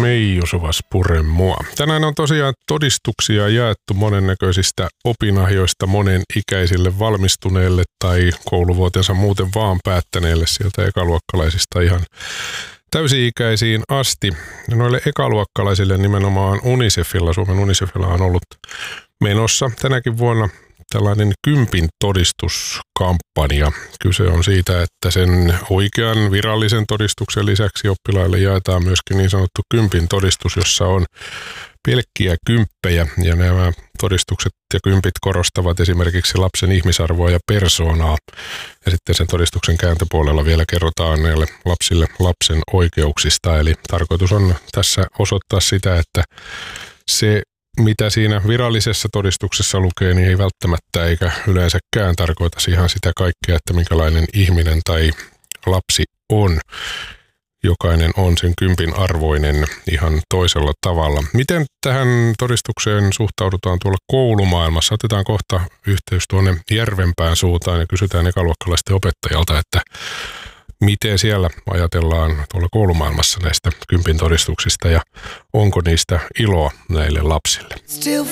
Meiju suvas pure mua. Tänään on tosiaan todistuksia jaettu monennäköisistä opinahjoista monenikäisille valmistuneille tai kouluvuotensa muuten vaan päättäneille sieltä ekaluokkalaisista ihan täysi-ikäisiin asti. Ja noille ekaluokkalaisille nimenomaan UNICEFilla, Suomen UNICEFilla on ollut menossa tänäkin vuonna tällainen 10 todistuskampanja. Kyse on siitä, että sen oikean virallisen todistuksen lisäksi oppilaille jaetaan myöskin niin sanottu 10 todistus, jossa on pelkkiä kymppejä. Ja nämä todistukset ja kympit korostavat esimerkiksi lapsen ihmisarvoa ja persoonaa. Ja sitten sen todistuksen kääntöpuolella vielä kerrotaan näille lapsille lapsen oikeuksista. Eli tarkoitus on tässä osoittaa sitä, että se mitä siinä virallisessa todistuksessa lukee, niin ei välttämättä eikä yleensäkään tarkoita ihan sitä kaikkea, että minkälainen ihminen tai lapsi on. Jokainen on sen 10 arvoinen ihan toisella tavalla. Miten tähän todistukseen suhtaudutaan tuolla koulumaailmassa? Otetaan kohta yhteys tuonne Järvenpään suuntaan ja kysytään ekaluokkalaisten opettajalta, että miten siellä ajatellaan tuolla koulumaailmassa näistä 10 todistuksista ja onko niistä iloa näille lapsille? Still